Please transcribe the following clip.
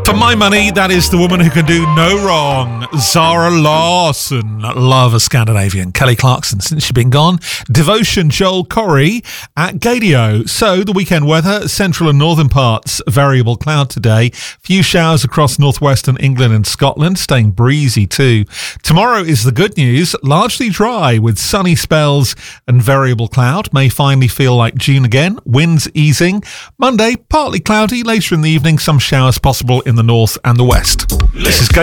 For my money, that is the woman who can do no wrong. Zara Larsson. Love a Scandinavian. Kelly Clarkson, since she's been gone. Devotion, Joel Corey at Gadio. So, the weekend weather, central and northern parts, variable cloud today. Few showers across northwestern England and Scotland, staying breezy too. Tomorrow is the good news. Largely dry with sunny spells and variable cloud. May finally feel like June again. Winds easing. Monday, partly cloudy. Later in the evening, some showers possible in the north and the west. This is